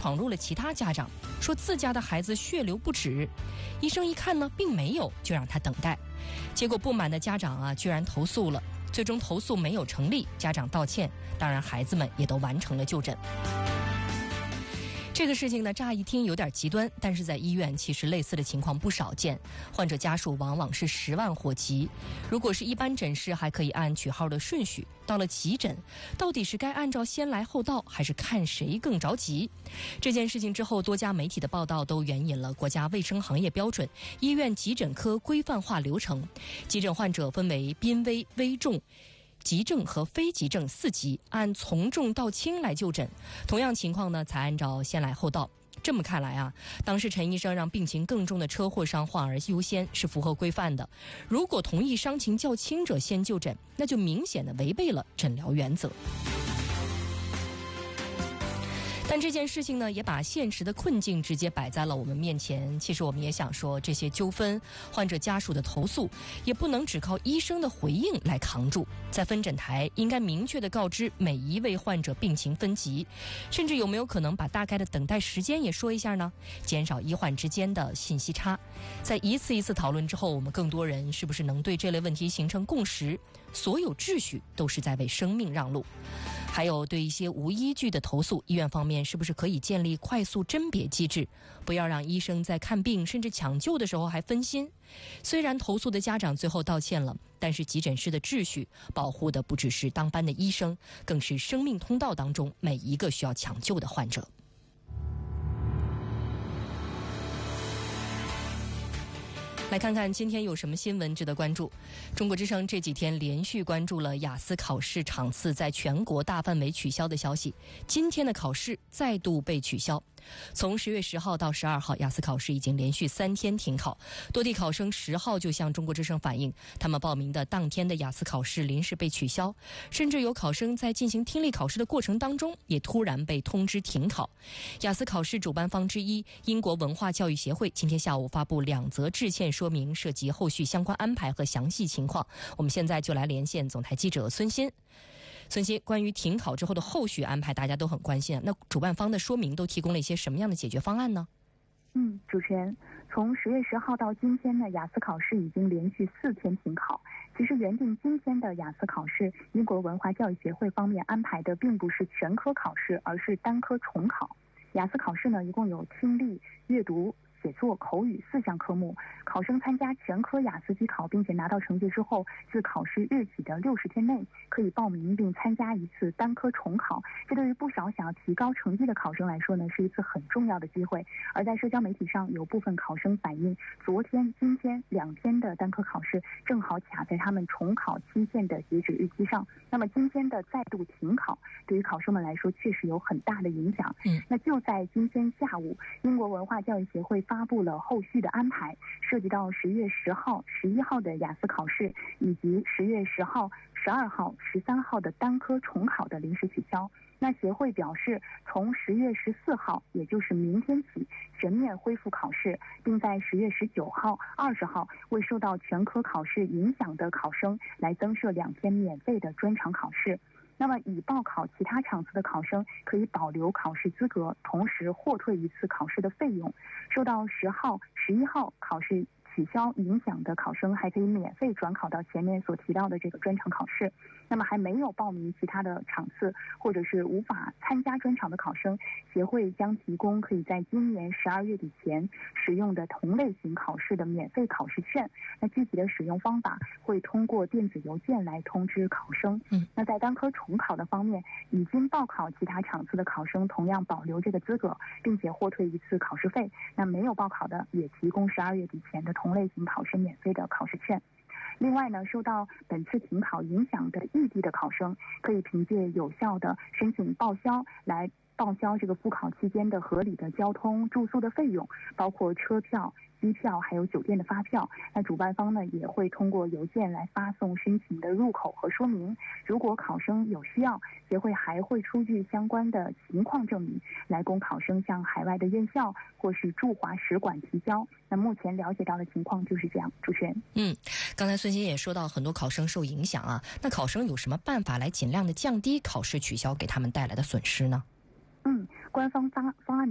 闯入了其他家长，说自家的孩子血流不止。医生一看呢，并没有，就让他等待。结果不满的家长居然投诉了，最终投诉没有成立，家长道歉，当然孩子们也都完成了就诊。这个事情呢，乍一听有点极端，但是在医院其实类似的情况不少见，患者家属往往是10万火急。如果是一般诊室，还可以按取号的顺序，到了急诊，到底是该按照先来后到，还是看谁更着急？这件事情之后，多家媒体的报道都援引了国家卫生行业标准、医院急诊科规范化流程。急诊患者分为濒危、危重、急症和非急症4级，按从重到轻来就诊。同样情况呢，才按照先来后到。这么看来当时陈医生让病情更重的车祸伤患儿优先是符合规范的。如果同意伤情较轻者先就诊，那就明显的违背了诊疗原则。但这件事情呢，也把现实的困境直接摆在了我们面前。其实我们也想说，这些纠纷、患者家属的投诉，也不能只靠医生的回应来扛住。在分诊台应该明确地告知每一位患者病情分级，甚至有没有可能把大概的等待时间也说一下呢？减少医患之间的信息差。在一次一次讨论之后，我们更多人是不是能对这类问题形成共识？所有秩序都是在为生命让路。还有对一些无依据的投诉，医院方面是不是可以建立快速甄别机制，不要让医生在看病甚至抢救的时候还分心？虽然投诉的家长最后道歉了，但是急诊室的秩序保护的不只是当班的医生，更是生命通道当中每一个需要抢救的患者。来看看今天有什么新闻值得关注。中国之声这几天连续关注了雅思考试场次在全国大范围取消的消息，今天的考试再度被取消。从10月10号到12号，雅思考试已经连续3天停考。多地考生10号就向中国之声反映，他们报名的当天的雅思考试临时被取消，甚至有考生在进行听力考试的过程当中也突然被通知停考。雅思考试主办方之一英国文化教育协会今天下午发布2则致歉说明，涉及后续相关安排和详细情况。我们现在就来连线总台记者孙鑫。孙鑫，关于停考之后的后续安排，大家都很关心。那主办方的说明都提供了一些什么样的解决方案呢？ 主持人，从10月10号到今天呢，雅思考试已经连续4天停考。其实原定今天的雅思考试，英国文化教育协会方面安排的并不是全科考试，而是单科重考。雅思考试呢，一共有听力、阅读、写作、口语4项科目。考生参加全科雅思机考并且拿到成绩之后，自考试日起的60天内可以报名并参加一次单科重考。这对于不少想要提高成绩的考生来说呢，是一次很重要的机会。而在社交媒体上，有部分考生反映，昨天、今天2天的单科考试正好卡在他们重考期限的截止日期上。那么今天的再度停考，对于考生们来说确实有很大的影响。那就在今天下午，英国文化教育协会发布了后续的安排，涉及到10月10号、11号的雅思考试，以及10月10号、12号、13号的单科重考的临时取消。那协会表示，从10月14号，也就是明天起，全面恢复考试，并在10月19号、20号为受到全科考试影响的考生来增设2天免费的专场考试。那么已报考其他场次的考生可以保留考试资格，同时获退一次考试的费用。受到10号、11号考试取消影响的考生还可以免费转考到前面所提到的这个专场考试。那么还没有报名其他的场次或者是无法参加专场的考生，协会将提供可以在今年12月底前使用的同类型考试的免费考试券。那具体的使用方法会通过电子邮件来通知考生。那在单科重考的方面，已经报考其他场次的考生同样保留这个资格，并且获退一次考试费。那没有报考的也提供12月底前的同类型考试免费的考试券。另外呢，受到本次停考影响的异地的考生，可以凭借有效的申请报销来报销这个复考期间的合理的交通住宿的费用，包括车票、机票还有酒店的发票。那主办方呢也会通过邮件来发送申请的入口和说明。如果考生有需要，协会还会出具相关的情况证明来供考生向海外的院校或是驻华使馆提交。那目前了解到的情况就是这样。主持人， 刚才孙鑫也说到很多考生受影响啊，那考生有什么办法来尽量的降低考试取消给他们带来的损失呢？ 官方方案